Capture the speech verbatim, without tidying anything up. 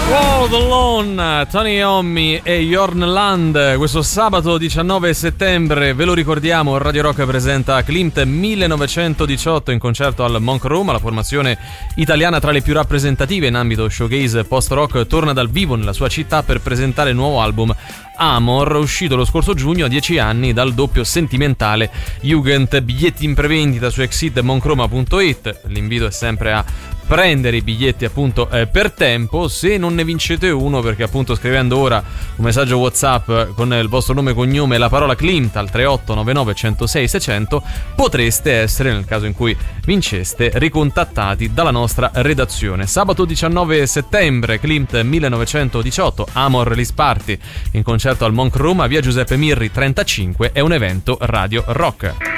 All Alone, Tony Iommi e Jorn Land. Questo sabato diciannove settembre, ve lo ricordiamo, Radio Rock presenta Klimt millenovecentodiciotto in concerto al Monk Room. La formazione italiana tra le più rappresentative in ambito showcase post-rock torna dal vivo nella sua città per presentare il nuovo album Amor, uscito lo scorso giugno a dieci anni dal doppio sentimentale Jugend. Biglietti in prevendita su exit monkroma punto it. L'invito è sempre a prendere i biglietti appunto eh, per tempo, se non ne vincete uno, perché appunto scrivendo ora un messaggio WhatsApp con il vostro nome e cognome e la parola Klimt al tre otto nove nove uno zero sei sei zero zero potreste essere, nel caso in cui vinceste, ricontattati dalla nostra redazione. Sabato diciannove settembre, Klimt millenovecentodiciotto, Amor Release Party in concerto al Monk Room a via Giuseppe Mirri trentacinque, è un evento Radio Rock.